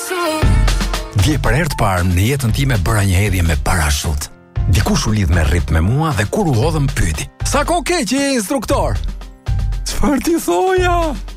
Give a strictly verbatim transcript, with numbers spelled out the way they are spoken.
Dje për herë të parë në jetën time bëra një hedhje me parashut. Dikush u lidh me rrip me mua dhe kur u hodhëm pyeti: "Sa kohë ke që je instruktor?" "Çfarë ti thoja?"